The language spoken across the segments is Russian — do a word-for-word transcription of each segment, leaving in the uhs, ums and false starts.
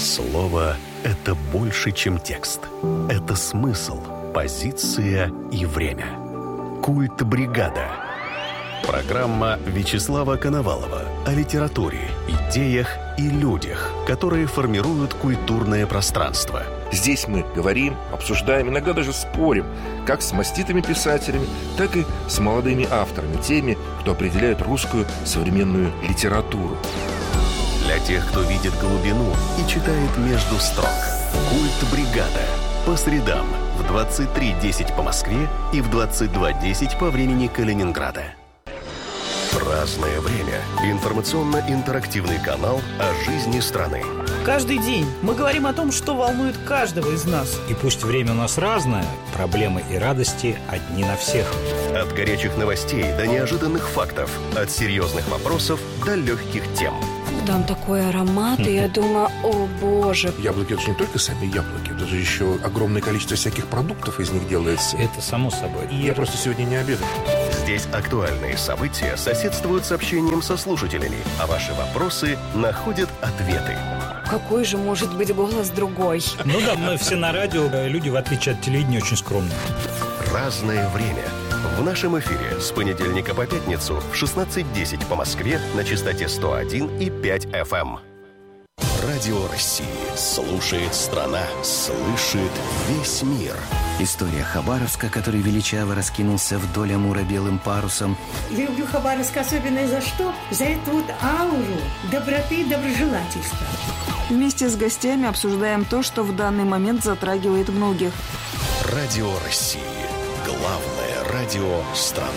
Слово — это больше, чем текст. Это смысл, позиция и время. Культ бригада. Программа Вячеслава Коновалова о литературе, идеях и людях, которые формируют культурное пространство. Здесь мы говорим, обсуждаем, иногда даже спорим, как с маститыми писателями, так и с молодыми авторами, теми, кто определяет русскую современную литературу. Для тех, кто видит глубину и читает между строк. Культ бригада. По средам в двадцать три десять по Москве и в двадцать два десять по времени Калининграда. Разное время. Информационно-интерактивный канал о жизни страны. Каждый день мы говорим о том, что волнует каждого из нас. И пусть время у нас разное, проблемы и радости одни на всех. От горячих новостей до неожиданных фактов, от серьезных вопросов до легких тем. Там такой аромат, и я думаю, о боже. Яблоки — это же не только сами яблоки, это же еще огромное количество всяких продуктов из них делается. Это само собой. И я просто сегодня не обедаю. Здесь актуальные события соседствуют с общением со слушателями, а ваши вопросы находят ответы. Какой же может быть голос другой? Ну да, мы все на радио, люди, в отличие от телевидения, очень скромные. Разное время. В нашем эфире с понедельника по пятницу в шестнадцать десять по Москве на частоте сто один и пять эф эм. Радио России. Слушает страна. Слышит весь мир. История Хабаровска, который величаво раскинулся вдоль Амура белым парусом. Я люблю Хабаровск особенно за что? За эту вот ауру доброты и доброжелательства. Вместе с гостями обсуждаем то, что в данный момент затрагивает многих. Радио России. Главное радио страны.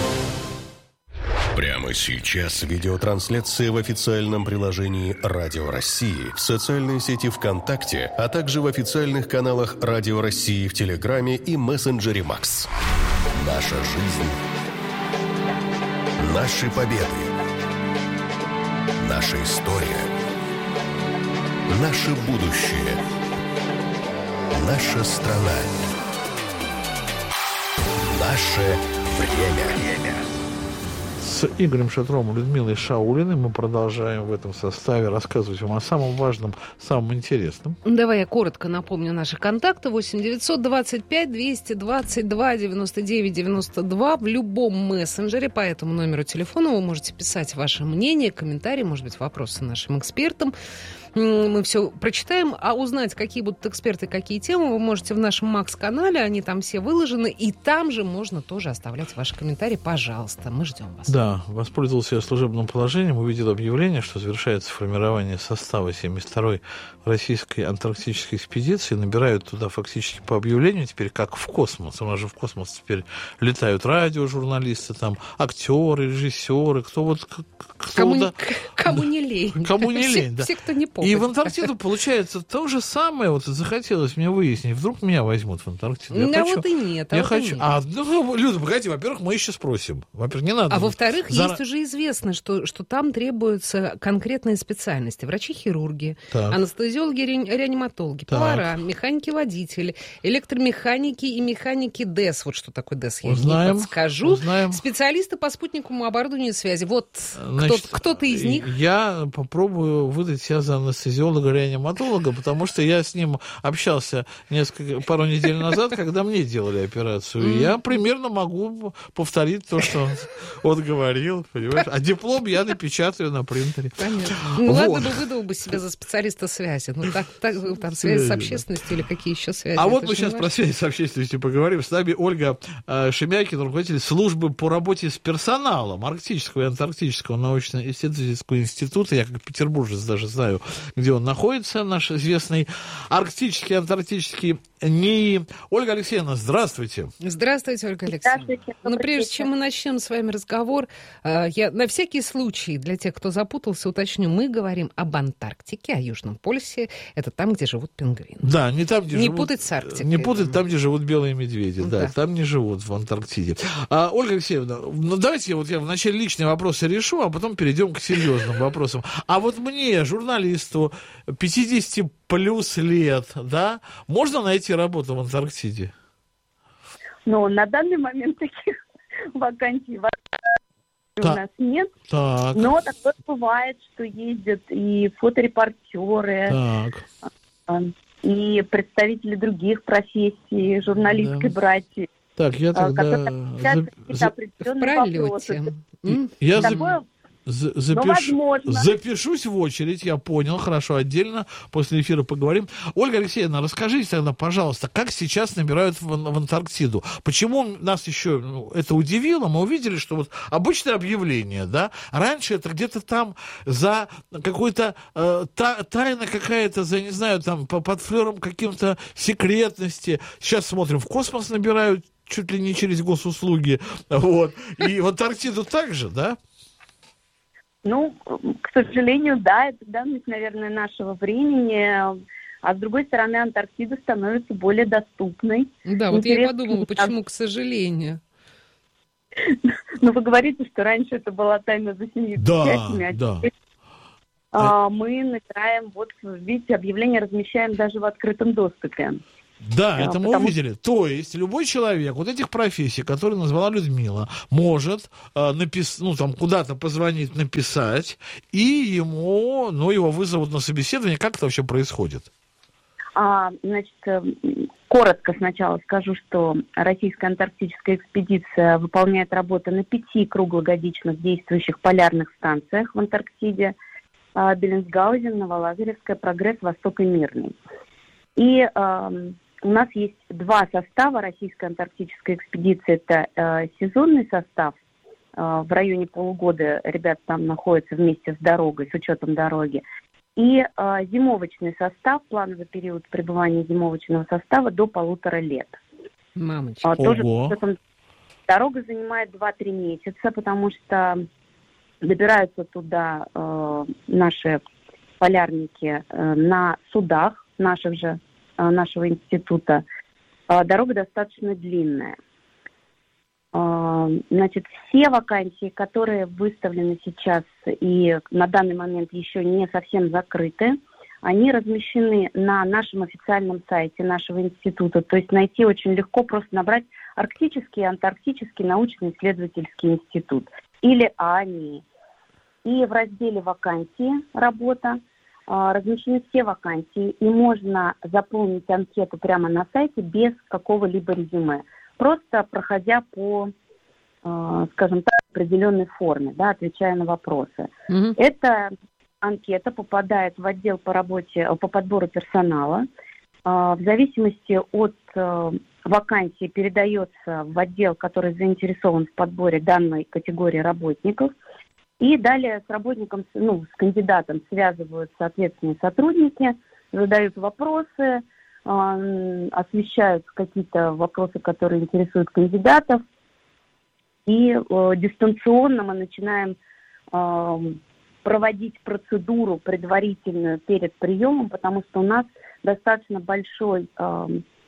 Прямо сейчас видеотрансляция в официальном приложении Радио России, в социальной сети ВКонтакте, а также в официальных каналах Радио России в Телеграме и мессенджере Макс. Наша жизнь. Наши победы. Наша история. Наше будущее. Наша страна. Наше время. С Игорем Шатровым и Людмилой Шаулиной мы продолжаем в этом составе рассказывать вам о самом важном, самом интересном. Давай я коротко напомню наши контакты. восемь девятьсот двадцать пять двести двадцать два девяносто девять девяносто два. В любом мессенджере по этому номеру телефона вы можете писать ваше мнение, комментарии, может быть, вопросы нашим экспертам. Мы все прочитаем, а узнать, какие будут эксперты, какие темы, вы можете в нашем Макс-канале, они там все выложены, и там же можно тоже оставлять ваши комментарии, пожалуйста, мы ждем вас. Да, воспользовался я служебным положением, увидел объявление, что завершается формирование состава семьдесят второй российской антарктической экспедиции, набирают туда фактически по объявлению теперь как в космос, у нас же в космос теперь летают радиожурналисты, там актеры, режиссеры, кто вот... Кто кому, да, кому не лень. Кому не все, лень, да. Все, кто не помнит. И в Антарктиду получается то же самое, вот захотелось мне выяснить, вдруг меня возьмут в Антарктиду. Я а хочу, вот и нет. А я вот хочу. и нет. А, ну, Люда, погоди, во-первых, мы еще спросим. Во-первых, не надо. А во-вторых, Зар... есть уже известно, что, что там требуются конкретные специальности. Врачи-хирурги, так. анестезиологи, ре... реаниматологи, так. повара, механики-водители, электромеханики и механики ДЭС. Вот что такое ДЭС, я узнаем, не подскажу. Узнаем. Специалисты по спутниковому оборудованию связи. Вот Значит, кто, кто-то из них. Я попробую выдать себя за анестезиолога-реаниматолога, потому что я с ним общался несколько, пару недель назад, когда мне делали операцию. И я примерно могу повторить то, что он, он говорил, понимаешь? А диплом я напечатаю на принтере. Понятно. Ну вот. Ладно бы выдал бы себя за специалиста связи. Ну так, так там связь с общественностью или какие еще связи. А вот мы сейчас про связь с общественностью поговорим. С нами Ольга э, Шемякина, руководитель службы по работе с персоналом Арктического и Антарктического научно-исследовательского института. Я как петербуржец даже знаю, где он находится, наш известный арктический, антарктический НИИ. Ольга Алексеевна, здравствуйте. Здравствуйте, Ольга Алексеевна. Здравствуйте. Ну, прежде чем мы начнем с вами разговор, я на всякий случай, для тех, кто запутался, уточню, мы говорим об Антарктике, о Южном полюсе. Это там, где живут пингвины. Да, не там, где не живут... путать с Арктикой. Не путать там, где живут белые медведи. Да, да. Там не живут, в Антарктиде. А, Ольга Алексеевна, ну давайте вот я вначале личные вопросы решу, а потом перейдем к серьезным вопросам. А вот мне, журналисту, пятьдесят плюс лет, да, можно найти работу в Антарктиде? Ну, на данный момент таких вакансий у нас нет. Так. Но такое бывает, что ездят и фоторепортеры, так. и представители других профессий, журналистской да. братьи. Так, я тогда... За... За... В пролете. Я Такое... за... Запиш... Запишусь в очередь, я понял, хорошо, отдельно после эфира поговорим. Ольга Алексеевна, расскажите тогда, пожалуйста, как сейчас набирают в, в Антарктиду? Почему нас еще ну, это удивило? Мы увидели, что вот обычное объявление, да, раньше это где-то там за какой-то э, та, тайна какая-то, за, не знаю, там, по, под флером каким-то секретности. Сейчас смотрим, в космос набирают чуть ли не через госуслуги, вот. И в Антарктиду также, да? Ну, к сожалению, да, это данность, наверное, нашего времени. А с другой стороны, Антарктида становится более доступной. Да, вот я и подумала, почему, к сожалению. Ну, вы говорите, что раньше это была тайна за семью печатями, а да. теперь а, мы набираем, вот, видите, объявления размещаем даже в открытом доступе. Да, это мы Потому... увидели. То есть любой человек вот этих профессий, которые назвала Людмила, может э, напис... ну, там, куда-то позвонить, написать, и ему, ну, его вызовут на собеседование. Как это вообще происходит? А, значит, коротко сначала скажу, что российская антарктическая экспедиция выполняет работу на пяти круглогодичных действующих полярных станциях в Антарктиде: Беллинсгаузен, Новолазаревская, Прогресс, Восток и Мирный. И э, у нас есть два состава российской антарктической экспедиции. Это э, сезонный состав. Э, в районе полугода ребята там находятся вместе с дорогой, с учетом дороги. И э, зимовочный состав, плановый период пребывания зимовочного состава до полутора лет. Мамочка. А, тоже, причем, дорога занимает два-три месяца, потому что добираются туда э, наши полярники э, на судах наших же, э, нашего института. Э, дорога достаточно длинная. Э, значит, все вакансии, которые выставлены сейчас и на данный момент еще не совсем закрыты, они размещены на нашем официальном сайте нашего института. То есть найти очень легко, просто набрать Арктический и Антарктический научно-исследовательский институт или ААНИ. И в разделе «Вакансии. Работа» размещены все вакансии, и можно заполнить анкету прямо на сайте без какого-либо резюме, просто проходя по, скажем так, определенной форме, да, отвечая на вопросы. Mm-hmm. Эта анкета попадает в отдел по работе, по подбору персонала. В зависимости от вакансии передается в отдел, который заинтересован в подборе данной категории работников. И далее с работником, ну, с кандидатом связываются ответственные сотрудники, задают вопросы, э, освещают какие-то вопросы, которые интересуют кандидатов. И э, дистанционно мы начинаем э, проводить процедуру предварительную перед приемом, потому что у нас достаточно большой э,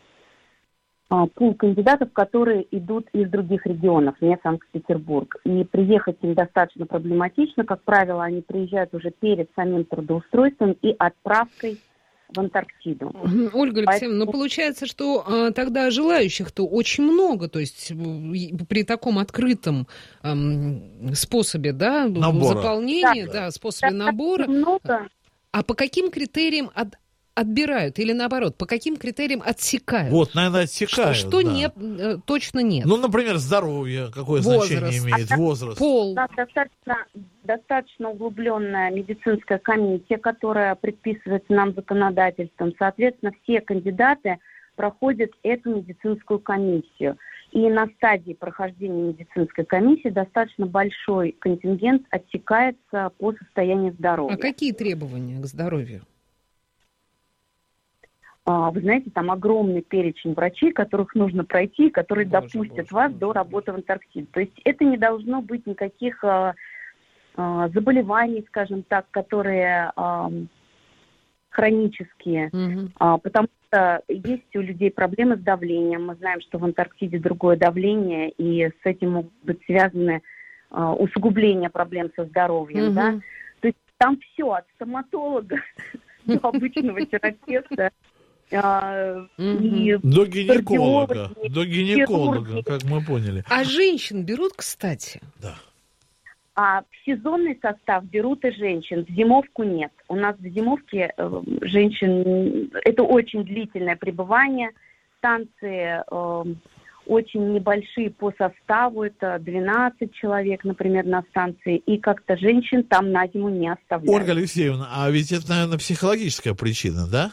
пул кандидатов, которые идут из других регионов, не Санкт-Петербург. И приехать им достаточно проблематично. Как правило, они приезжают уже перед самим трудоустройством и отправкой в Антарктиду. Ольга Алексеевна, Поэтому... но получается, что а, тогда желающих-то очень много, то есть при таком открытом эм, способе, да, набора. заполнения, да, да способе да, набора. Много. А по каким критериям от отбирают или наоборот, по каким критериям отсекают? Вот, наверное, отсекают. Что, что да. не, точно нет. Ну, например, здоровье, какое возраст, значение имеет, а возраст. Пол. У нас достаточно, достаточно углубленная медицинская комиссия, которая предписывается нам законодательством. Соответственно, все кандидаты проходят эту медицинскую комиссию. И на стадии прохождения медицинской комиссии достаточно большой контингент отсекается по состоянию здоровья. А какие требования к здоровью? Вы знаете, там огромный перечень врачей, которых нужно пройти, которые боже, допустят боже, вас боже, до работы в Антарктиде. То есть это не должно быть никаких а, а, заболеваний, скажем так, которые а, хронические, mm-hmm. а, потому что есть у людей проблемы с давлением. Мы знаем, что в Антарктиде другое давление, и с этим могут быть связаны а, усугубления проблем со здоровьем. Mm-hmm. Да? То есть там все, от стоматолога до обычного терапевта. Uh, и до гинеколога, до гинеколога, как мы поняли. А женщин берут, кстати? Да. А в сезонный состав берут и женщин, в зимовку нет. У нас в зимовке э, женщин, это очень длительное пребывание, станции э, очень небольшие по составу, это двенадцать человек, например, на станции, и как-то женщин там на зиму не оставляют. Ольга Алексеевна, а ведь это, наверное, психологическая причина, да?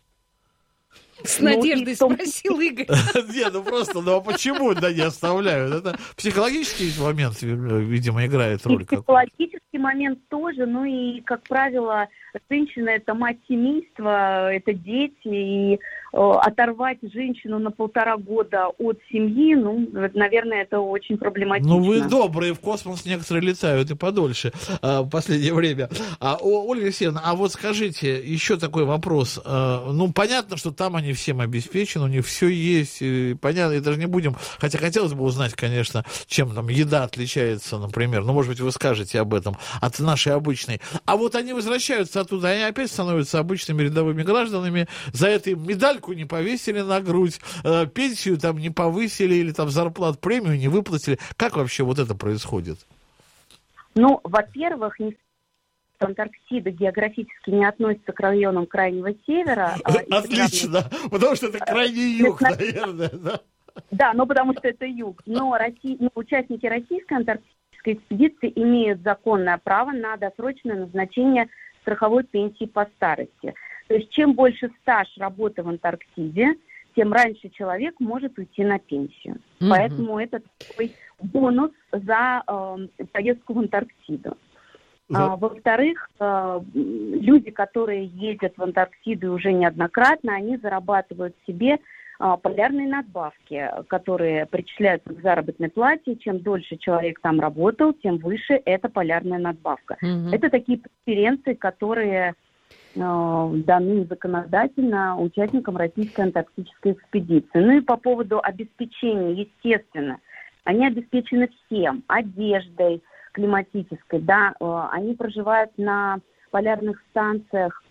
С надеждой ну, спросил Игорь. Нет, ну просто, ну а почему да, не оставляют? Это психологический момент, видимо, играет роль. Психологический момент тоже, ну и, как правило, женщина – это мать семейства, это дети, и э, оторвать женщину на полтора года от семьи, ну, наверное, это очень проблематично. Ну, вы добрые, в космос некоторые летают и подольше а, в последнее время. А, Ольга Алексеевна, а вот скажите, еще такой вопрос. А, ну, понятно, что там они всем обеспечены, у них все есть, и, понятно, и даже не будем, хотя хотелось бы узнать, конечно, чем там еда отличается, например, ну, может быть, вы скажете об этом, от нашей обычной. А вот они возвращаются оттуда, они опять становятся обычными рядовыми гражданами, за это им медальку не повесили на грудь, э, пенсию там не повысили или там зарплат, премию не выплатили. Как вообще вот это происходит? Ну, во-первых, не Антарктида географически не относится к районам Крайнего Севера. Отлично, потому что это крайний юг, наверное, да? Да, ну потому что это юг. Но Россия, ну, участники российской антарктической экспедиции имеют законное право на досрочное назначение страховой пенсии по старости. То есть чем больше стаж работы в Антарктиде, тем раньше человек может уйти на пенсию. Mm-hmm. Поэтому это такой бонус за э, поездку в Антарктиду. А, во-вторых, э, люди, которые ездят в Антарктиду уже неоднократно, они зарабатывают себе э, полярные надбавки, которые причисляются к заработной плате. Чем дольше человек там работал, тем выше эта полярная надбавка. Mm-hmm. Это такие преференции, которые э, даны законодательно участникам российской антарктической экспедиции. Ну и по поводу обеспечения, естественно, они обеспечены всем, одеждой климатической, да, они проживают на полярных станциях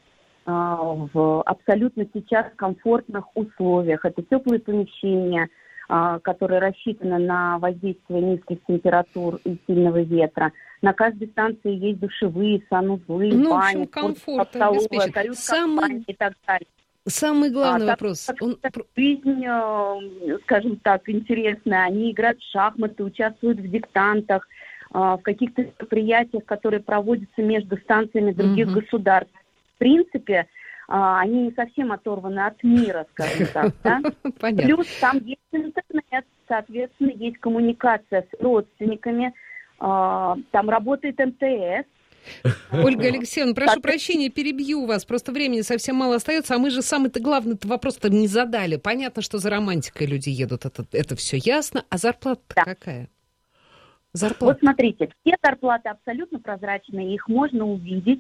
в абсолютно сейчас комфортных условиях. Это теплые помещения, которые рассчитаны на воздействие низких температур и сильного ветра. На каждой станции есть душевые, санузлы, ну, бани, комфорт обеспечен. Самый... и так далее. Самый главный а, вопрос. Так, Он... Жизнь, скажем так, интересная. Они играют в шахматы, участвуют в диктантах, в каких-то мероприятиях, которые проводятся между станциями других mm-hmm. государств. В принципе, они не совсем оторваны от мира, скажем так. Да? Плюс там есть интернет, соответственно, есть коммуникация с родственниками, там работает эм тэ эс. Ольга Алексеевна, прошу прощения, перебью вас, просто времени совсем мало остается, а мы же самый-то главный-то вопрос-то не задали. Понятно, что за романтикой люди едут, это, это все ясно, а зарплата-то да. какая? Зарплата. Вот смотрите, все зарплаты абсолютно прозрачные, их можно увидеть.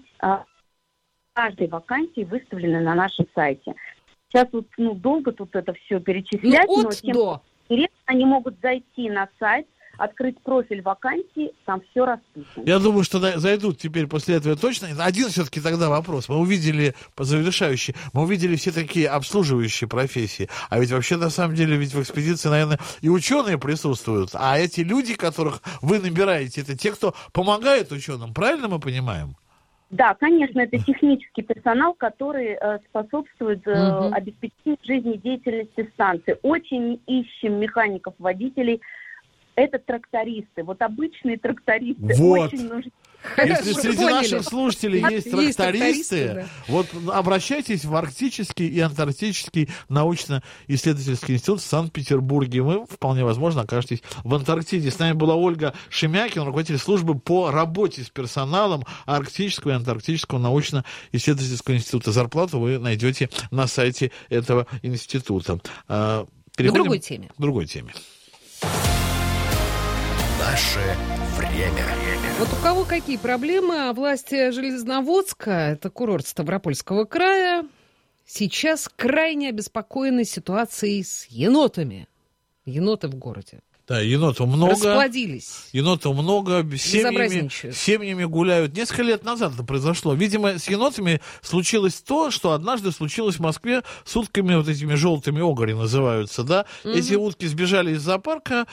Каждой вакансии выставлены на нашем сайте. Сейчас вот ну, долго тут это все перечислять, ну, но тем до. интересно, они могут зайти на сайт, открыть профиль вакансии, там все расписано. Я думаю, что зайдут теперь после этого точно. Один все-таки тогда вопрос. Мы увидели, завершающий, мы увидели все такие обслуживающие профессии. А ведь вообще, на самом деле, ведь в экспедиции, наверное, и ученые присутствуют. А эти люди, которых вы набираете, это те, кто помогает ученым. Правильно мы понимаем? Да, конечно, это технический персонал, который э, способствует э, угу. обеспечению жизнедеятельности станции. Очень ищем механиков, водителей. Это трактористы. Вот обычные трактористы вот. Очень нужны. Если среди поняли. наших слушателей есть, есть трактористы, трактористы да. вот обращайтесь в Арктический и Антарктический научно-исследовательский институт в Санкт-Петербурге. Вы, вполне возможно, окажетесь в Антарктиде. С нами была Ольга Шемякина, руководитель службы по работе с персоналом Арктического и Антарктического научно-исследовательского института. Зарплату вы найдете на сайте этого института. Переходим к другой теме. К другой теме. Наше время. Вот у кого какие проблемы, а власти Железноводска, это курорт Ставропольского края, сейчас крайне обеспокоены ситуацией с енотами. Еноты в городе. Да, енотов много. Расплодились. Енотов много, семьями, семьями гуляют. Несколько лет назад это произошло. Видимо, с енотами случилось то, что однажды случилось в Москве с утками, вот этими желтыми огори называются, да. Угу. Эти утки сбежали из зоопарка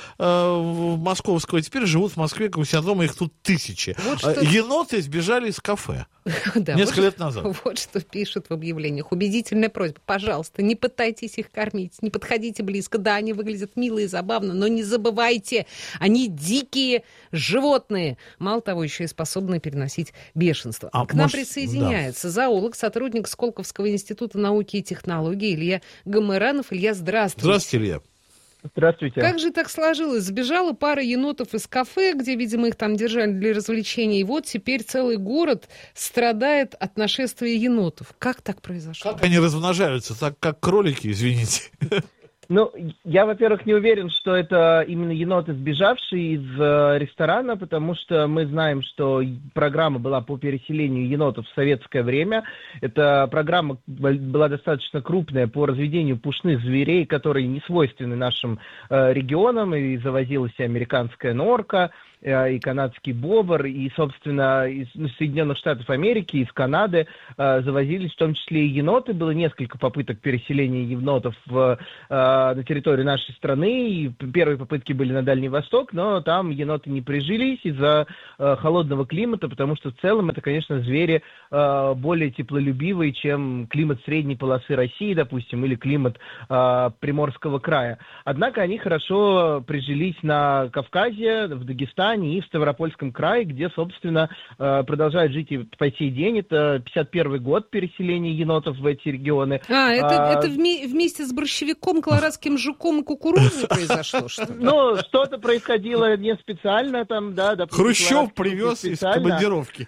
э, московского, и теперь живут в Москве, как у себя дома, их тут тысячи. Вот что... Еноты сбежали из кафе. Да, несколько вот, лет назад. Вот что пишут в объявлениях. Убедительная просьба. Пожалуйста, не пытайтесь их кормить, не подходите близко. Да, они выглядят мило и забавно, но не забывайте, они дикие животные. Мало того, еще и способны переносить бешенство. А К нам может... присоединяется да. зоолог, сотрудник Сколковского института науки и технологий Илья Гамыранов. Илья, здравствуйте. Здравствуйте, Илья. Здравствуйте. Как же так сложилось? Сбежала пара енотов из кафе, где, видимо, их там держали для развлечения, и вот теперь целый город страдает от нашествия енотов. Как так произошло? Как они размножаются? Так как кролики, извините. Ну, я, во-первых, не уверен, что это именно еноты, сбежавшие из э, ресторана, потому что мы знаем, что программа была по переселению енотов в советское время. Эта программа была достаточно крупная по разведению пушных зверей, которые не свойственны нашим э, регионам, и завозилась и американская норка, и канадский бобр, и, собственно, из ну, Соединенных Штатов Америки, из Канады э, завозились в том числе и еноты. Было несколько попыток переселения енотов в, э, на территорию нашей страны. И первые попытки были на Дальний Восток, но там еноты не прижились из-за э, холодного климата, потому что в целом это, конечно, звери э, более теплолюбивые, чем климат средней полосы России, допустим, или климат э, Приморского края. Однако они хорошо прижились на Кавказе, в Дагестане и в Ставропольском крае, где, собственно, продолжают жить и по сей день. Это пятьдесят первый год переселения енотов в эти регионы. А, это, а, это вме- вместе с борщевиком, колорадским жуком и кукурузой произошло что-то? Ну, что-то происходило не специально там, да. Допустим, Хрущев привез из командировки.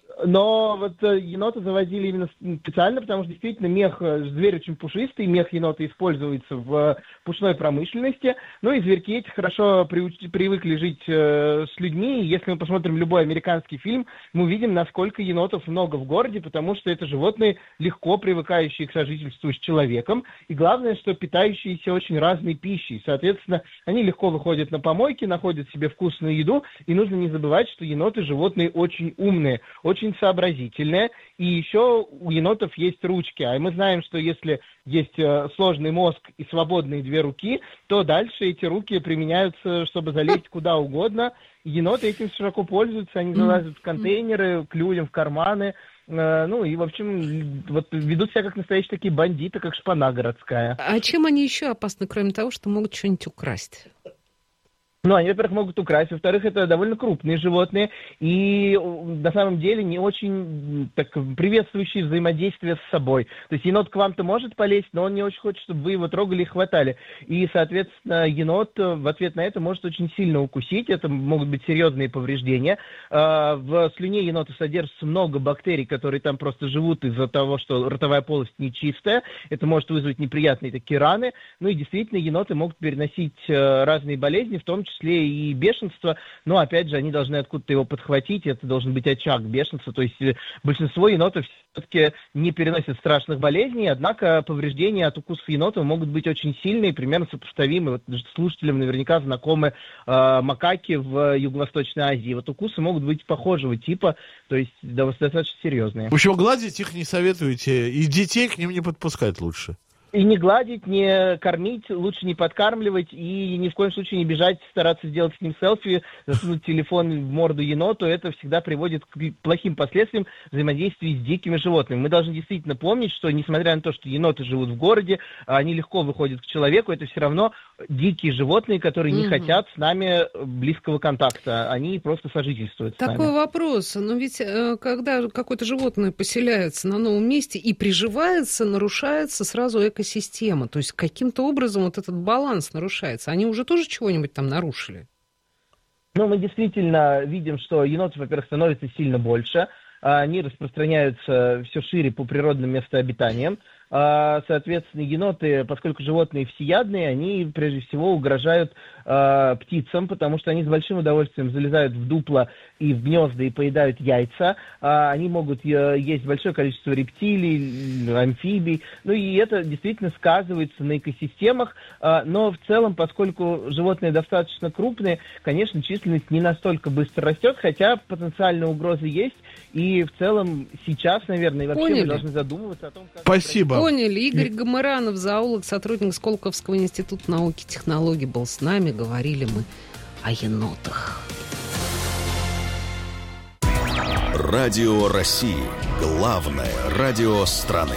Но вот енота завозили именно специально, потому что действительно мех, зверь очень пушистый, мех енота используется в пушной промышленности. Ну и зверьки эти хорошо приуч- привыкли жить э, с людьми. И если мы посмотрим любой американский фильм, мы увидим, насколько енотов много в городе, потому что это животные, легко привыкающие к сожительству с человеком. И главное, что питающиеся очень разной пищей. Соответственно, они легко выходят на помойки, находят себе вкусную еду. И нужно не забывать, что еноты животные очень умные, очень сообразительные, и еще у енотов есть ручки, а мы знаем, что если есть сложный мозг и свободные две руки, то дальше эти руки применяются, чтобы залезть куда угодно. Еноты этим широко пользуются, они залазят в контейнеры, к людям в карманы, ну и, в общем, вот ведут себя как настоящие такие бандиты, как шпана городская. А чем они еще опасны, кроме того, что могут что-нибудь украсть? Ну, они, во-первых, могут украсть, во-вторых, это довольно крупные животные, и на самом деле не очень так, приветствующие взаимодействие с собой. То есть енот к вам-то может полезть, но он не очень хочет, чтобы вы его трогали и хватали. И, соответственно, енот в ответ на это может очень сильно укусить, это могут быть серьезные повреждения. В слюне енота содержится много бактерий, которые там просто живут из-за того, что ротовая полость нечистая. Это может вызвать неприятные такие раны. Ну и действительно, еноты могут переносить разные болезни, в том числе и бешенство, но, опять же, они должны откуда-то его подхватить, это должен быть очаг бешенства, то есть большинство енотов все-таки не переносят страшных болезней, однако повреждения от укусов енотов могут быть очень сильные, примерно сопоставимы, вот слушателям наверняка знакомы э, макаки в Юго-Восточной Азии, вот укусы могут быть похожего типа, то есть достаточно серьезные. В общем, гладить их не советуете, и детей к ним не подпускать лучше. И не гладить, не кормить, лучше не подкармливать, и ни в коем случае не бежать, стараться сделать с ним селфи, засунуть телефон в морду еноту. Это всегда приводит к плохим последствиям взаимодействия с дикими животными. Мы должны действительно помнить, что несмотря на то, что еноты живут в городе, они легко выходят к человеку, это все равно дикие животные, которые не mm-hmm. хотят с нами близкого контакта. Они просто сожительствуют с нами. Такой вопрос. Но ведь когда какое-то животное поселяется на новом месте и приживается, нарушается сразу экосистема. Экосистема, то есть каким-то образом вот этот баланс нарушается. Они уже тоже чего-нибудь там нарушили? Ну, мы действительно видим, что енотов, во-первых, становится сильно больше. они распространяются все шире по природным местообитаниям. Соответственно, еноты, поскольку животные всеядные, они прежде всего угрожают э, птицам, потому что они с большим удовольствием залезают в дупла и в гнезда и поедают яйца. Э, они могут э, есть большое количество рептилий, амфибий. Ну и это действительно сказывается на экосистемах. Э, но в целом, поскольку животные достаточно крупные, конечно, численность не настолько быстро растет, хотя потенциальные угрозы есть. И в целом сейчас, наверное, вообще Поняли. мы должны задумываться о том, как... Спасибо. Поняли. Игорь Гомеранов, зоолог, сотрудник Сколковского института науки и технологий, был с нами. Говорили мы о енотах. Радио России. Главное радио страны.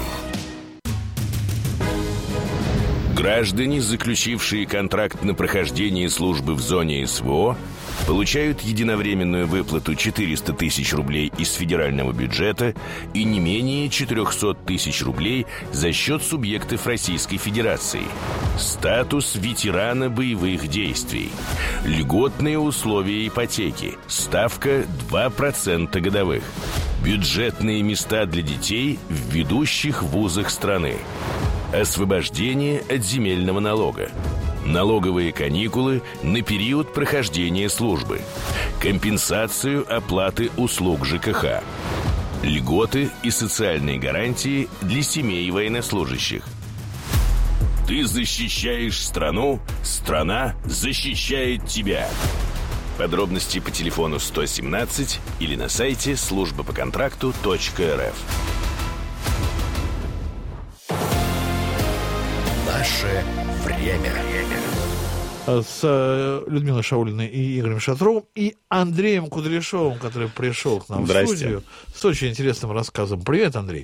Граждане, заключившие контракт на прохождение службы в зоне СВО, получают единовременную выплату четыреста тысяч рублей из федерального бюджета и не менее четыреста тысяч рублей за счет субъектов Российской Федерации. Статус ветерана боевых действий. Льготные условия ипотеки. Ставка два процента годовых. Бюджетные места для детей в ведущих вузах страны. Освобождение от земельного налога. Налоговые каникулы на период прохождения службы. Компенсацию оплаты услуг ЖКХ. Льготы и социальные гарантии для семей военнослужащих. Ты защищаешь страну, страна защищает тебя. Подробности по телефону сто семнадцать или на сайте служба по контракту точка эр эф. Наше время. С Людмилой Шаулиной и Игорем Шатровым и Андреем Кудряшовым, который пришел к нам в студию с очень интересным рассказом. Привет, Андрей.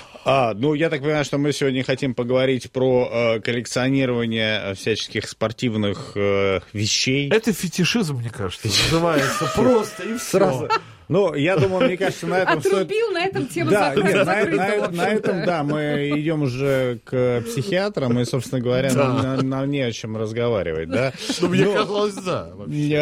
А, ну, я так понимаю, что мы сегодня хотим поговорить про э, коллекционирование всяческих спортивных э, вещей. Это фетишизм, мне кажется, называется просто и все. Ну, я думаю, мне кажется, на этом Отрубил, стоит... на этом тему да, закрыта, нет, закрыта, на, на, на этом, да, мы идем уже к психиатрам, и, собственно говоря, да. нам, нам не о чем разговаривать, да. Ну, мне казалось, да.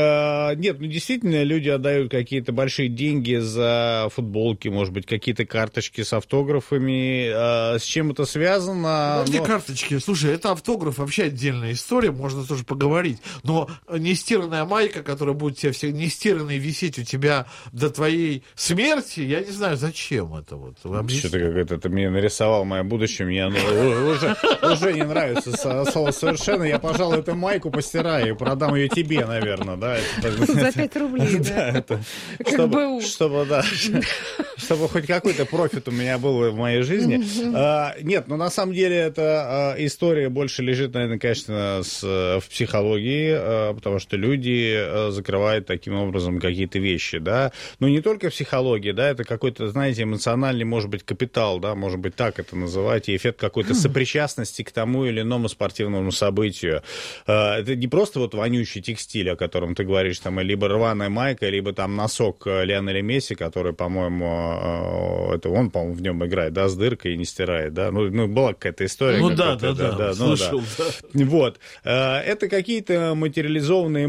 Э, нет, ну, действительно, люди отдают какие-то большие деньги за футболки, может быть, какие-то карточки с автографами. Э, с чем это связано? Где но... карточки? Слушай, это автограф, вообще отдельная история, можно тоже поговорить. Но нестиранная майка, которая будет тебе все нестиранной висеть у тебя до твоей смерти, я не знаю, зачем это вот. Что-то как-то ты мне нарисовал мое будущее, мне оно уже, уже не нравится слово совершенно. Я, пожалуй, эту майку постираю и продам ее тебе, наверное, да. За пять рублей, да. Чтобы, чтобы, да, чтобы хоть какой-то профит у меня был в моей жизни. Нет, но на самом деле эта история больше лежит, наверное, конечно, в психологии, потому что люди закрывают таким образом какие-то вещи, да. Ну, не только психология, да, это какой-то, знаете, эмоциональный, может быть, капитал, да, может быть, так это называть, и эффект какой-то сопричастности к тому или иному спортивному событию. Это не просто вот вонючий текстиль, о котором ты говоришь, там, либо рваная майка, либо там носок Лионеля Месси, который, по-моему, это он, по-моему, в нем играет, да, с дыркой и не стирает, да, ну, ну была какая-то история. Ну, да, да, да, да, ну, слышал, да. да. Вот. Это какие-то материализованные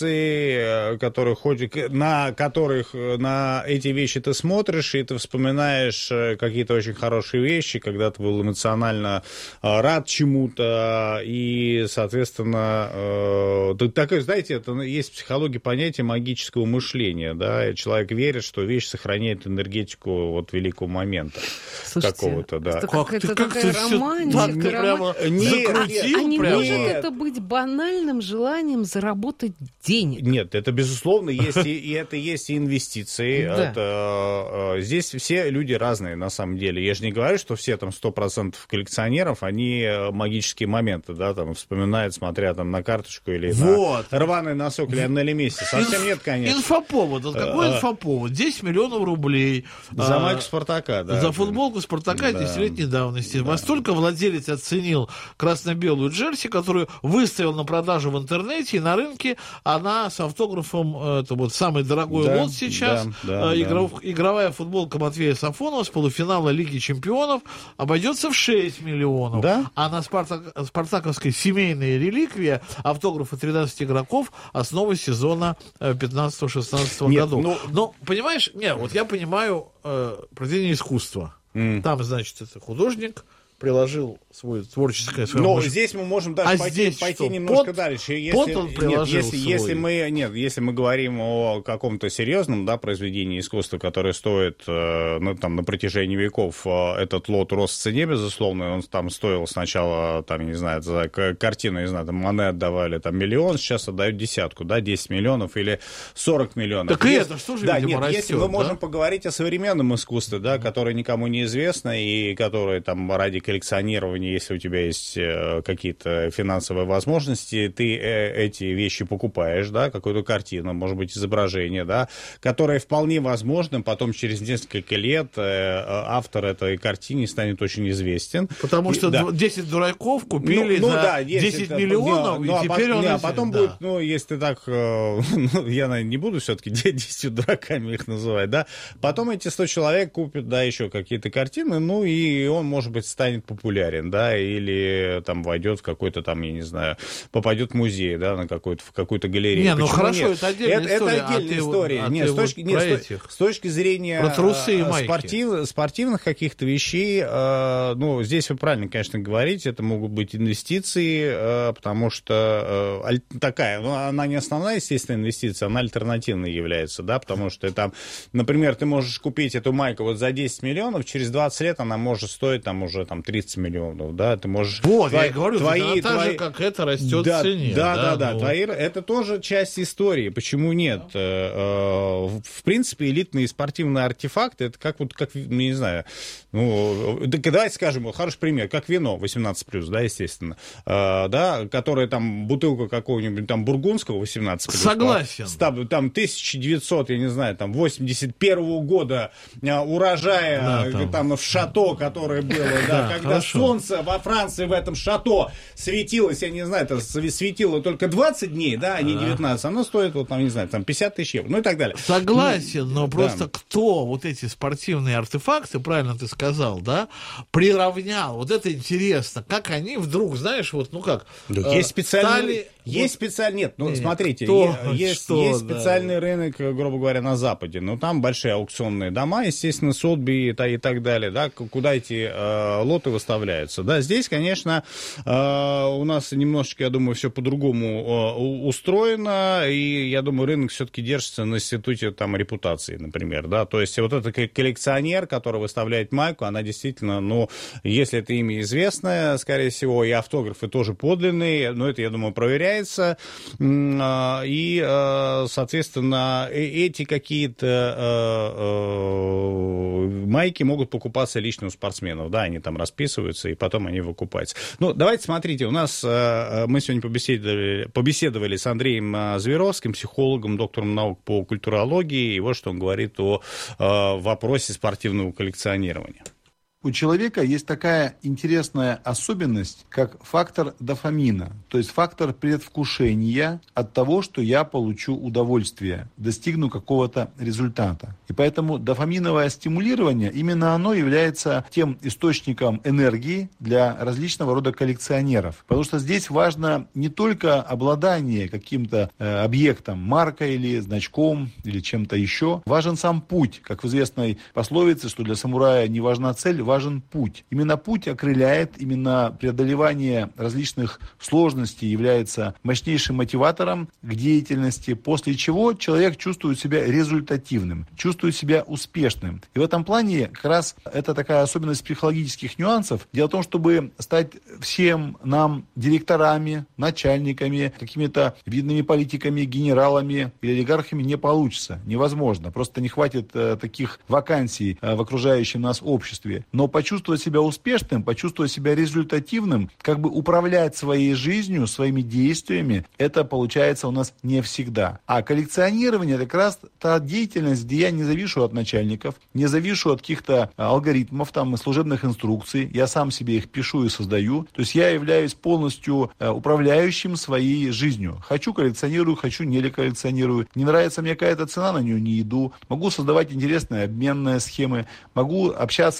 эмоции, которые ходят, на которых, на эти вещи ты смотришь, и ты вспоминаешь какие-то очень хорошие вещи, когда ты был эмоционально рад чему-то, и, соответственно, такое, знаете, это есть в психологии понятие магического мышления, да, и человек верит, что вещь сохраняет энергетику вот великого момента. Слушайте, какого-то, да. Это как это такая романтика. Так, прямо нет, закрутил, а не прямо. может это быть банальным желанием заработать денег? Нет, это, безусловно, есть, и, и это есть и инвестиции. Да. Это, э, здесь все люди разные, на самом деле. Я же не говорю, что все там сто процентов коллекционеров, они магические моменты, да, там, вспоминают, смотря там на карточку или вот. на рваный носок Лионеля Месси. Совсем Инф... нет, конечно. Инфоповод. Вот какой а, инфоповод? десять миллионов рублей. За а, майку Спартака, да. За футболку Спартака да. десятилетней давности. Да. Во столько владелец оценил красно-белую джерси, которую выставил на продажу в интернете и на рынке. Она с автографом, это вот самый дорогой да, лот сейчас. Да, да, Игров, да. Игровая футболка Матвея Сафонова с полуфинала Лиги Чемпионов обойдется в шесть миллионов. Да? А на Спартак, спартаковской семейной реликвии автографы тринадцати игроков основы сезона пятнадцатого-шестнадцатого годов. Ну... Но, понимаешь, нет, вот я понимаю э, произведение искусства. Mm. Там, значит, это художник приложил свой творческое... Но мыш... здесь мы можем даже а пойти, здесь пойти что, немножко пот, дальше. Если, пот он приложил нет, если, свой. если мы, нет, если мы говорим о каком-то серьезном, да, произведении искусства, которое стоит э, ну, там, на протяжении веков, э, этот лот рос в цене, безусловно, он там стоил сначала, там, не знаю, за картину, не знаю, там, Мане отдавали там, миллион, сейчас отдают десятку, да, десять миллионов или сорок миллионов. Так и есть, это, что же, да, видимо, нет, растет, если мы да? можем поговорить о современном искусстве, да, которое никому не известно и которое там ради коллекционирования, если у тебя есть какие-то финансовые возможности, ты эти вещи покупаешь, да, какую-то картину, может быть, изображение, да, которое вполне возможно, потом через несколько лет автор этой картины станет очень известен. Потому что да. десять дураков купили ну, ну, за да, десять миллионов, ну, и ну, теперь а, он... Не, а потом да. будет, ну, если так, ну, я, наверное, не буду все-таки десятью дураками их называть, да, потом эти сто человек купят, да, еще какие-то картины, ну, и он, может быть, станет популярен, да, и или там войдет в какой-то там, я не знаю, попадет в музей, да, на какой-то, в какую-то галерею. Не, ну Почему хорошо, нет? это отдельная это, история. Это отдельная а история. Ты, нет, а с, точки, нет с, с точки зрения про трусы и майки. Спортив, спортивных каких-то вещей, э, ну, здесь вы правильно, конечно, говорите, это могут быть инвестиции, э, потому что э, такая, ну, она не основная, естественно, инвестиция, она альтернативной является, да, потому что там, например, ты можешь купить эту майку вот за десять миллионов, через двадцать лет она может стоить там уже там тридцать миллионов, да, ты можешь... Вот, твои, я говорю, твои, она так твои... же, как это, растет да, в цене. Да, да, да, да, ну... твои... это тоже часть истории, почему нет? Да. В принципе, элитные спортивные артефакты, это как вот, как, не знаю, ну, давайте скажем, вот хороший пример, как вино восемнадцать плюс, да, естественно, да, которое там, бутылка какого-нибудь там бургундского восемнадцать плюс. Согласен. Там, там тысяча девятьсот, я не знаю, там восемьдесят первого года урожая, да, там. там в шато, которое было, да, когда хорошо. солнце во Франции в этом шато светилось, я не знаю, это светило только двадцать дней, да, а не девятнадцать, оно стоит, вот, там, не знаю, там пятьдесят тысяч евро, ну и так далее. Согласен, ну, но да. просто кто вот эти спортивные артефакты, правильно ты сказал, да, приравнял, вот это интересно, как они вдруг, знаешь, вот, ну как, да, э, есть специальный, стали... есть вот... специальный, нет, ну, нет, смотрите, кто, есть, что, есть да. специальный рынок, грубо говоря, на Западе, но там большие аукционные дома, естественно, Сотби и, и так далее, да, куда эти э, лоты выставляются, да, здесь, конечно, э, у нас немножечко, я думаю, все по-другому э, устроено, и, я думаю, рынок все-таки держится на институте, там, репутации, например, да, то есть вот этот коллекционер, который выставляет майку, она действительно, ну, если это имя известное, скорее всего, и автографы тоже подлинные, но это, я думаю, проверяется, и, соответственно, эти какие-то майки могут покупаться лично у спортсменов, да, они там расписываются, и потом они выкупаются. Ну, давайте, смотрите, у нас, мы сегодня побеседовали, побеседовали с Андреем Зверовским, психологом, доктором наук по культурологии, и вот что он говорит о вопросе спортивного коллекционирования. У человека есть такая интересная особенность, как фактор дофамина, то есть фактор предвкушения от того, что я получу удовольствие, достигну какого-то результата. И поэтому дофаминовое стимулирование, именно оно является тем источником энергии для различного рода коллекционеров. Потому что здесь важно не только обладание каким-то э, объектом, маркой или значком, или чем-то еще. Важен сам путь, как в известной пословице, что для самурая не важна цель, важен путь. Именно путь окрыляет, именно преодолевание различных сложностей является мощнейшим мотиватором к деятельности, после чего человек чувствует себя результативным, чувствует себя успешным. И в этом плане как раз это такая особенность психологических нюансов. Дело в том, чтобы стать всем нам директорами, начальниками, какими-то видными политиками, генералами или олигархами не получится. Невозможно. Просто не хватит э, таких вакансий э, в окружающем нас обществе. Но почувствовать себя успешным, почувствовать себя результативным, как бы управлять своей жизнью, своими действиями, это получается у нас не всегда. А коллекционирование — это как раз та деятельность, где я не завишу от начальников, не завишу от каких-то алгоритмов, там, служебных инструкций, я сам себе их пишу и создаю. То есть я являюсь полностью управляющим своей жизнью. Хочу — коллекционирую, хочу — не коллекционирую. Не нравится мне какая-то цена, на нее не иду. Могу создавать интересные обменные схемы, могу общаться с интересными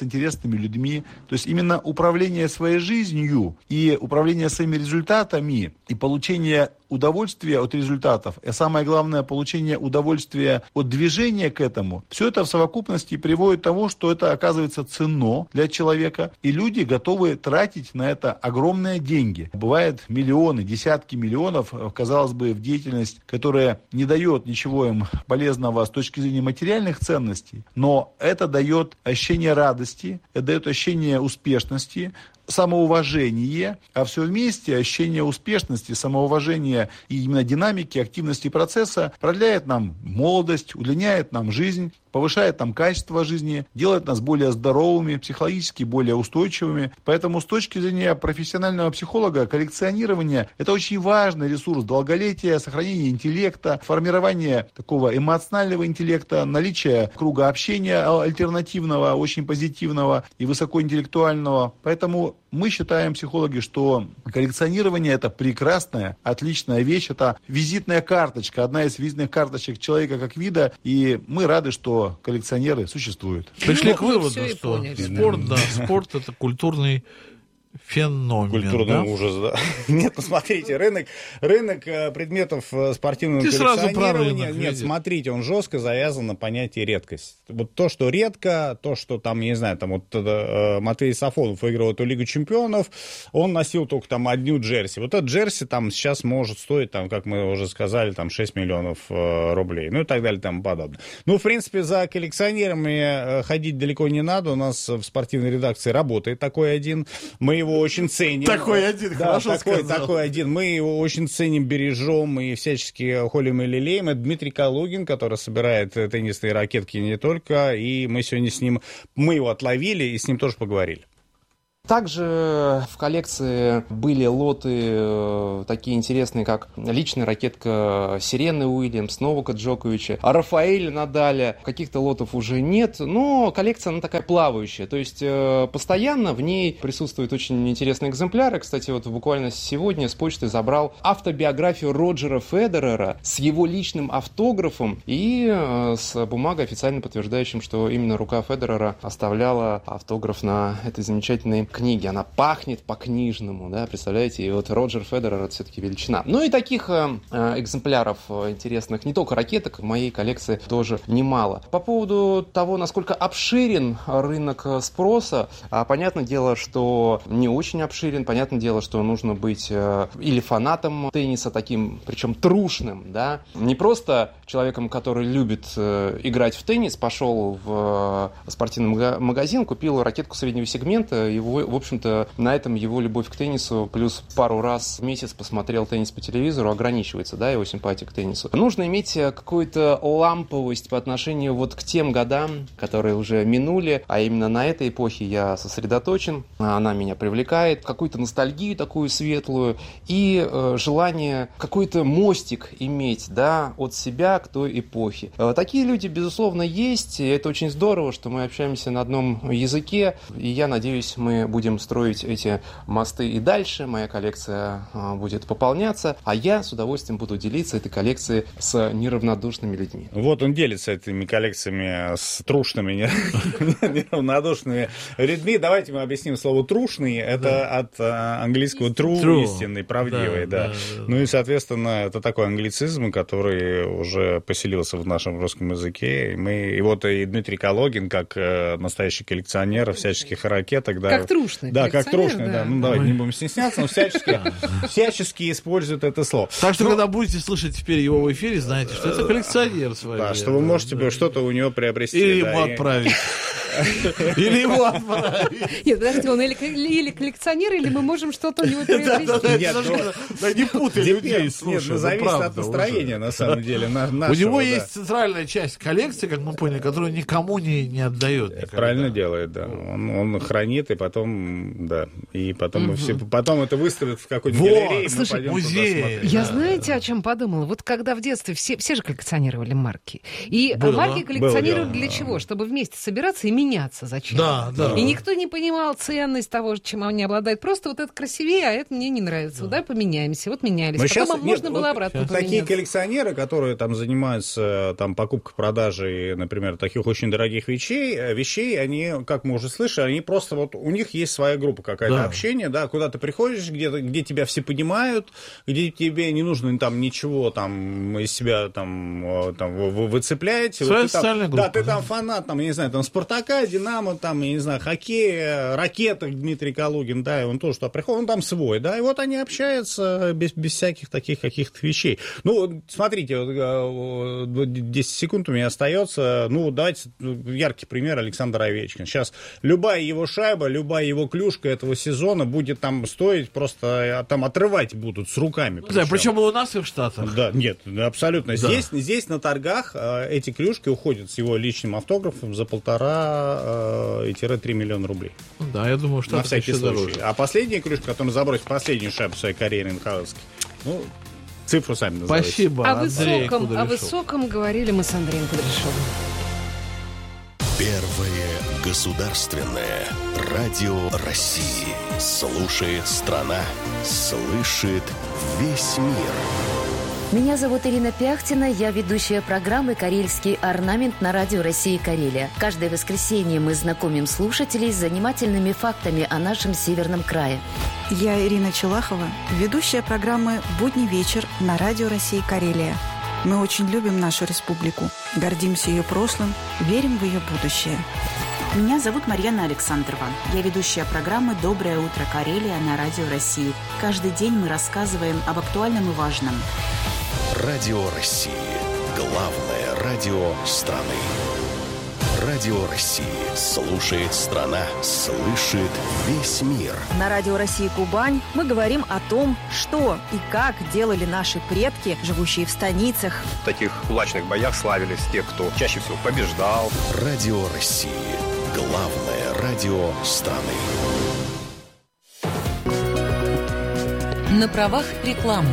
другими людьми. То есть именно управление своей жизнью и управление своими результатами и получение удовольствия от результатов, и самое главное, получение удовольствия от движения к этому, все это в совокупности приводит к тому, что это оказывается ценно для человека, и люди готовы тратить на это огромные деньги. Бывают миллионы, десятки миллионов, казалось бы, в деятельность, которая не дает ничего им полезного с точки зрения материальных ценностей, но это дает ощущение радости, это дает ощущение успешности, самоуважение, а все вместе ощущение успешности, самоуважения и именно динамики, активности процесса продляет нам молодость, удлиняет нам жизнь, повышает нам качество жизни, делает нас более здоровыми, психологически более устойчивыми. Поэтому с точки зрения профессионального психолога коллекционирование – это очень важный ресурс долголетия, сохранения интеллекта, формирования такого эмоционального интеллекта, наличие круга общения альтернативного, очень позитивного и высокоинтеллектуального. Поэтому мы считаем, психологи, что коллекционирование – это прекрасная, отличная вещь, это визитная карточка, одна из визитных карточек человека как вида, и мы рады, что коллекционеры существуют. Пришли к выводу, что спорт, да, спорт – это культурный феномен. Культурный да? ужас, да. Нет, ну смотрите, рынок, рынок предметов спортивного Ты коллекционирования, сразу нет, смотрите, он жестко завязан на понятие редкость. Вот то, что редко, то, что там, я не знаю, там вот э, Матвей Сафонов выиграл эту Лигу чемпионов, он носил только там одну джерси. Вот этот джерси там сейчас может стоить, там, как мы уже сказали, там шесть миллионов э, рублей, ну и так далее, и тому подобное. Ну, в принципе, за коллекционерами э, ходить далеко не надо. У нас в спортивной редакции работает такой один. Мы его очень ценим. Такой один, да, хорошо такой, сказал. такой один. Мы его очень ценим, бережем и всячески холим и лелеем. Это Дмитрий Калугин, который собирает теннисные ракетки не только. И мы сегодня с ним, мы его отловили и с ним тоже поговорили. Также в коллекции были лоты э, такие интересные, как личная ракетка Серены Уильямс, Новака Джоковича, Рафаэля Надаля. Каких-то лотов уже нет, но коллекция, она такая плавающая. То есть э, постоянно в ней присутствуют очень интересные экземпляры. Кстати, вот буквально сегодня с почты забрал автобиографию Роджера Федерера с его личным автографом и э, с бумагой, официально подтверждающим, что именно рука Федерера оставляла автограф на этой замечательной книги. Она пахнет по-книжному, да, представляете? И вот Роджер Федерер — это все-таки величина. Ну и таких э, экземпляров интересных, не только ракеток, в моей коллекции тоже немало. По поводу того, насколько обширен рынок спроса, а, понятное дело, что не очень обширен. Понятное дело, что нужно быть э, или фанатом тенниса таким, причем трушным, да, не просто человеком, который любит э, играть в теннис, пошел в э, спортивный магазин, купил ракетку среднего сегмента, его, в общем-то, на этом его любовь к теннису плюс пару раз в месяц посмотрел теннис по телевизору ограничивается, да, его симпатия к теннису. Нужно иметь какую-то ламповость по отношению вот к тем годам, которые уже минули, а именно на этой эпохе я сосредоточен, она меня привлекает, какую-то ностальгию такую светлую и э, желание какой-то мостик иметь, да, от себя к той эпохе. Э, такие люди, безусловно, есть, и это очень здорово, что мы общаемся на одном языке, и я надеюсь, мы будем строить эти мосты и дальше, моя коллекция э, будет пополняться, а я с удовольствием буду делиться этой коллекцией с неравнодушными людьми. Вот он делится этими коллекциями с трушными, неравнодушными людьми. Давайте мы объясним слово «трушный». Это от английского true, истинный, правдивый, да. Ну и, соответственно, это такой англицизм, который уже поселился в нашем русском языке. Мы, и вот и Дмитрий Калугин, как настоящий коллекционер всяческих ракеток, да. Как трушный. Да, как трушный, да. да. Ну, давайте не будем стесняться, но всячески, всячески используют это слово. Так что, ну, когда будете слышать теперь его в эфире, знаете, что это коллекционер своей. Да, что вы можете да. что-то у него приобрести. Или да, ему и... отправить. Или его отправить. Нет, подожди, он или, или коллекционер, или мы можем что-то у него приобрести. Да не путай людей, слушай. Нет, зависит от настроения, на самом деле. У него есть центральная часть коллекции, как мы поняли, которую никому не отдает. Правильно делает, да. Он хранит, и потом, да, и потом потом это выставит в какой-нибудь галерее, мы пойдем туда смотреть. Я знаете, о чем подумала? Вот когда в детстве все же коллекционировали марки. И марки коллекционировали для чего? Чтобы вместе собираться и поменяться зачем-то. Да, да. И никто не понимал ценность того, чем они обладают. Просто вот это красивее, а это мне не нравится. Да, поменяемся. Вот менялись. Но Потом сейчас, можно нет, было вот обратно такие поменяться. коллекционеры, которые там занимаются там, покупкой-продажей, например, таких очень дорогих вещей, вещей, они, как мы уже слышали, они просто вот, у них есть своя группа какая-то, да. общение, да, куда ты приходишь, где, где тебя все понимают, где тебе не нужно там ничего там из себя там, там выцеплять. Своя вот социальная там, группа. Да, ты там фанат, там, я не знаю, там Спартака, Динамо, там, я не знаю, хоккей, ракетах Дмитрий Калугин, да, и он тоже туда приходит, он там свой, да, и вот они общаются без, без всяких таких каких-то вещей. Ну, смотрите, вот, десять секунд у меня остается, ну, давайте, яркий пример Александр Овечкин. Сейчас любая его шайба, любая его клюшка этого сезона будет там стоить, просто там отрывать будут с руками. Да, причем и у нас, и в Штатах. Да, нет, абсолютно. Да. Здесь, здесь на торгах эти клюшки уходят с его личным автографом за полтора-три миллиона рублей. Да, я думаю, что на всякий случай. Дороже. А последняя клюшка, которая забросит последнюю шайбу в своей карьере на Хабаровске, ну, цифру сами назовите. Спасибо, о Андрей высоком, Кудряшов. о высоком говорили мы с Андреем Кудряшовым. Первое государственное радио России. Слушает страна, слышит весь мир. Меня зовут Ирина Пяхтина, я ведущая программы «Карельский орнамент» на радио России Карелия. Каждое воскресенье мы знакомим слушателей с занимательными фактами о нашем северном крае. Я Ирина Челахова, ведущая программы «Будний вечер» на радио России Карелия. Мы очень любим нашу республику, гордимся ее прошлым, верим в ее будущее. Меня зовут Марьяна Александрова. Я ведущая программы «Доброе утро, Карелия» на радио России. Каждый день мы рассказываем об актуальном и важном. Радио России. Главное радио страны. Радио России. Слушает страна, слышит весь мир. На радио России Кубань мы говорим о том, что и как делали наши предки, живущие в станицах. В таких кулачных боях славились те, кто чаще всего побеждал. Радио России. Главное радио страны. На правах рекламы.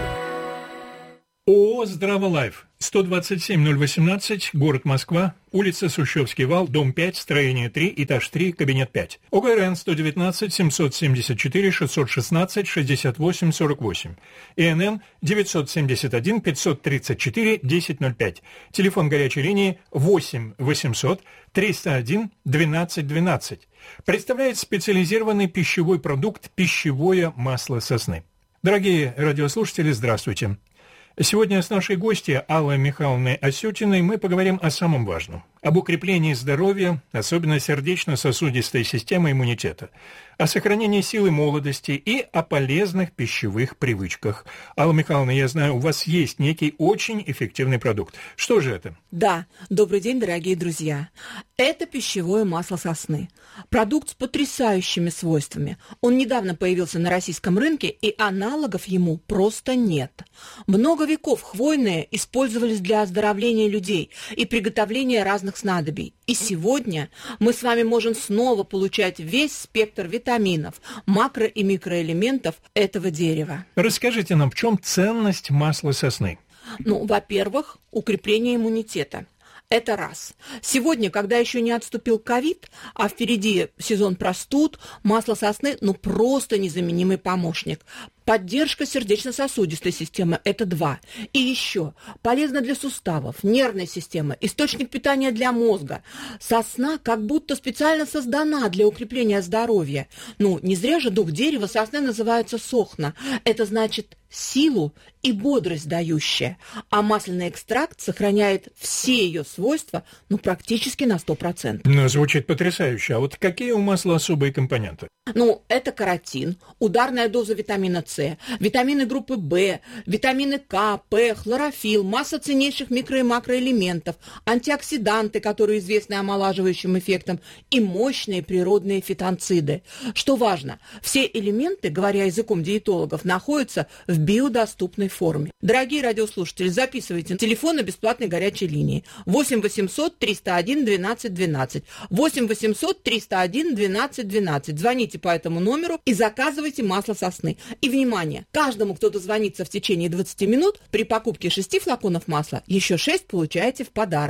ООО «Здраволайф», сто двадцать семь ноль восемнадцать, город Москва, улица Сущевский вал, дом пять, строение три, этаж три, кабинет пять. ОГРН сто девятнадцать семьсот семьдесят четыре шестьсот шестнадцать шестьдесят восемь сорок восемь. ИНН девятьсот семьдесят один пятьсот тридцать четыре десять ноль пять. Телефон горячей линии восемь восемьсот триста один двенадцать двенадцать. Представляет специализированный пищевой продукт «Пищевое масло сосны». Дорогие радиослушатели, здравствуйте. Сегодня с нашей гостьей Аллой Михайловной Осетиной мы поговорим о самом важном. Об укреплении здоровья, особенно сердечно-сосудистой системы иммунитета, о сохранении силы молодости и о полезных пищевых привычках. Алла Михайловна, я знаю, у вас есть некий очень эффективный продукт. Что же это? Да, добрый день, дорогие друзья. Это пищевое масло сосны. Продукт с потрясающими свойствами. Он недавно появился на российском рынке, и аналогов ему просто нет. Много веков хвойные использовались для оздоровления людей и приготовления разных снадобий. И сегодня мы с вами можем снова получать весь спектр витаминов, макро- и микроэлементов этого дерева. Расскажите нам, в чем ценность масла сосны? Ну, во-первых, укрепление иммунитета. Это раз. Сегодня, когда еще не отступил ковид, а впереди сезон простуд, масло сосны, ну, просто незаменимый помощник. Поддержка сердечно-сосудистой системы – это два. И еще полезно для суставов, нервной системы, источник питания для мозга. Сосна как будто специально создана для укрепления здоровья. Ну, не зря же дух дерева сосны называется сохна. Это значит силу и бодрость дающая. А масляный экстракт сохраняет все ее свойства, ну, практически на сто процентов. Ну, звучит потрясающе. А вот какие у масла особые компоненты? Ну, это каротин, ударная доза витамина С, витамины группы В, витамины К, П, хлорофилл, масса ценнейших микро- и макроэлементов, антиоксиданты, которые известны омолаживающим эффектом, и мощные природные фитонциды. Что важно, все элементы, говоря языком диетологов, находятся в биодоступной форме. Дорогие радиослушатели, записывайте телефоны бесплатной горячей линии восемь восемьсот триста один двенадцать двенадцать, восемь восемьсот триста один двенадцать двенадцать. Звоните по этому номеру и заказывайте масло сосны. И, внимание, каждому, кто дозвонится в течение двадцати минут, при покупке шести флаконов масла, еще шесть получаете в подарок.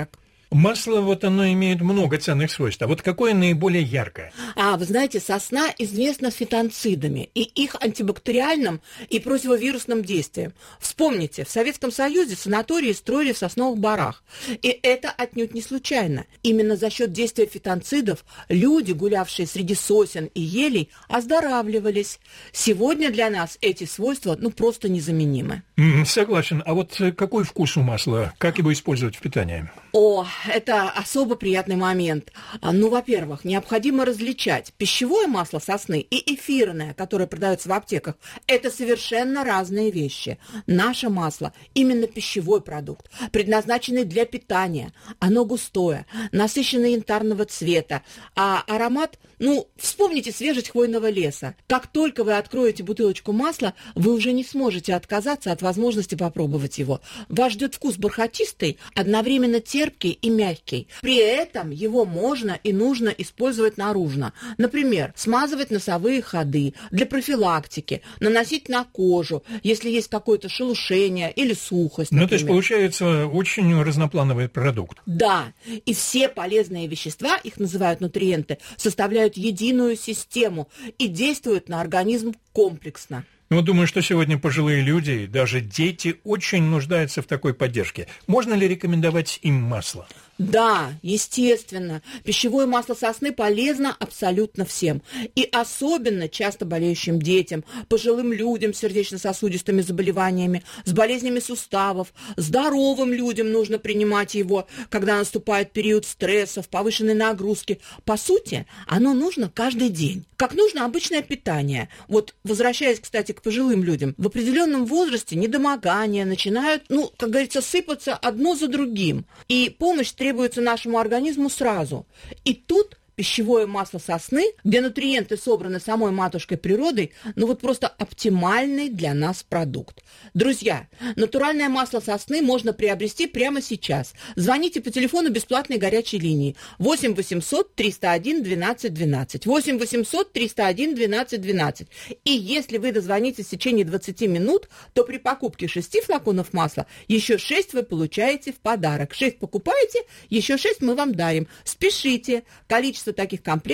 Масло, вот оно имеет много ценных свойств. А вот какое наиболее яркое? А, вы знаете, сосна известна фитонцидами и их антибактериальным и противовирусным действием. Вспомните, в Советском Союзе санатории строили в сосновых борах. И это отнюдь не случайно. Именно за счет действия фитонцидов люди, гулявшие среди сосен и елей, оздоравливались. Сегодня для нас эти свойства, ну, просто незаменимы. Согласен. А вот какой вкус у масла? Как его использовать в питании? О, это особо приятный момент. Ну, во-первых, необходимо различать пищевое масло сосны и эфирное, которое продается в аптеках. Это совершенно разные вещи. Наше масло именно пищевой продукт, предназначенный для питания. Оно густое, насыщенное янтарного цвета, а аромат, ну, вспомните свежесть хвойного леса. Как только вы откроете бутылочку масла, вы уже не сможете отказаться от возможности попробовать его. Вас ждет вкус бархатистый, одновременно терпкий и мягкий. При этом его можно и нужно использовать наружно. Например, смазывать носовые ходы для профилактики, наносить на кожу, если есть какое-то шелушение или сухость, например. Ну, то есть, получается, очень разноплановый продукт. Да, и все полезные вещества, их называют нутриенты, составляют единую систему и действуют на организм комплексно. Ну, думаю, что сегодня пожилые люди, даже дети, очень нуждаются в такой поддержке. Можно ли рекомендовать им масло? Да, естественно. Пищевое масло сосны полезно абсолютно всем. И особенно часто болеющим детям, пожилым людям с сердечно-сосудистыми заболеваниями, с болезнями суставов. Здоровым людям нужно принимать его, когда наступает период стрессов, повышенной нагрузки. По сути, оно нужно каждый день. Как нужно обычное питание. Вот, возвращаясь, кстати, к пожилым людям, в определенном возрасте недомогания начинают, ну, как говорится, сыпаться одно за другим. И помощь требуется требуется нашему организму сразу. И тут пищевое масло сосны, где нутриенты собраны самой матушкой природой, ну вот просто оптимальный для нас продукт. Друзья, натуральное масло сосны можно приобрести прямо сейчас. Звоните по телефону бесплатной горячей линии восемь восемьсот триста один двенадцать двенадцать. восемь восемьсот триста один двенадцать двенадцать. И если вы дозвонитесь в течение двадцати минут, то при покупке шести флаконов масла еще шесть вы получаете в подарок. шесть покупаете, еще шесть мы вам дарим. Спешите. Количество таких комплектов